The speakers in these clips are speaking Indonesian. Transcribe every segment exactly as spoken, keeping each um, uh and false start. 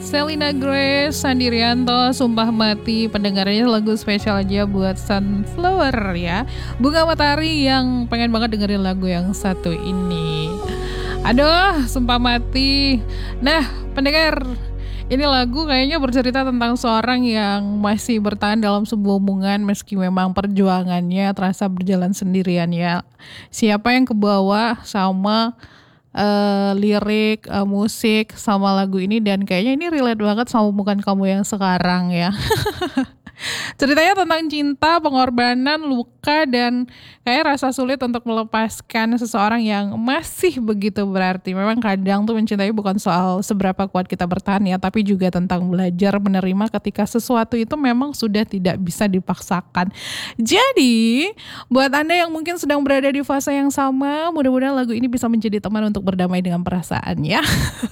Selena Grace, Sandirianto, Sumpah Mati, pendengarnya lagu spesial aja buat Sunflower ya. Bunga Matahari yang pengen banget dengerin lagu yang satu ini. Aduh, Sumpah Mati. Nah, pendengar, ini lagu kayaknya bercerita tentang seorang yang masih bertahan dalam sebuah hubungan meski memang perjuangannya terasa berjalan sendirian ya. Siapa yang kebawa sama Eee, lirik, eee, musik, sama lagu ini dan kayaknya ini relate banget sama Bukan Kamu Yang Sekarang ya. Ceritanya tentang cinta, pengorbanan, luka, dan kayak rasa sulit untuk melepaskan seseorang yang masih begitu berarti. Memang kadang tuh mencintai bukan soal seberapa kuat kita bertahan ya, tapi juga tentang belajar menerima ketika sesuatu itu memang sudah tidak bisa dipaksakan. Jadi, buat Anda yang mungkin sedang berada di fase yang sama, mudah-mudahan lagu ini bisa menjadi teman untuk berdamai dengan perasaan ya.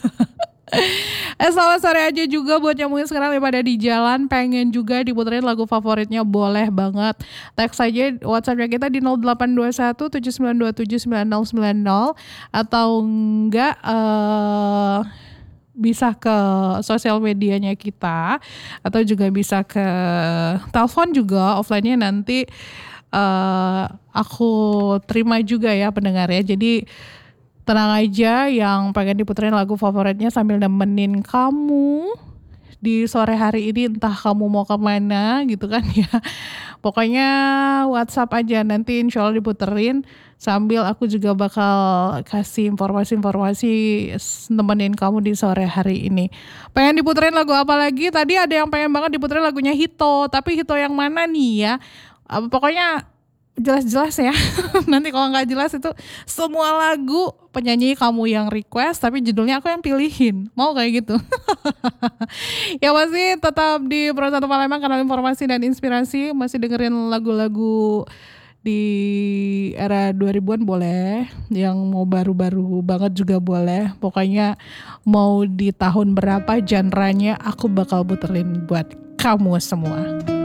Eh, selamat sore aja juga buat yang mungkin sekarang pada di jalan pengen juga diputerin lagu favoritnya, boleh banget. Teks aja WhatsApp-nya kita di nol delapan dua satu tujuh sembilan dua tujuh sembilan nol sembilan nol atau enggak eh bisa ke sosial medianya kita atau juga bisa ke telepon juga offline-nya nanti eh aku terima juga ya pendengar ya. Jadi tenang aja yang pengen diputerin lagu favoritnya sambil nemenin kamu di sore hari ini, entah kamu mau kemana gitu kan ya. Pokoknya WhatsApp aja, nanti insya Allah diputerin sambil aku juga bakal kasih informasi-informasi nemenin kamu di sore hari ini. Pengen diputerin lagu apa lagi? Tadi ada yang pengen banget diputerin lagunya Hito, tapi Hito yang mana nih ya? Pokoknya jelas-jelas ya. Nanti kalau nggak jelas itu semua lagu penyanyi kamu yang request tapi judulnya aku yang pilihin, mau kayak gitu. Ya masih tetap di Pro satu Palembang, kanal informasi dan inspirasi. Masih dengerin lagu-lagu di era dua ribuan boleh, yang mau baru-baru banget juga boleh. Pokoknya mau di tahun berapa genre-nya aku bakal puterin buat kamu semua.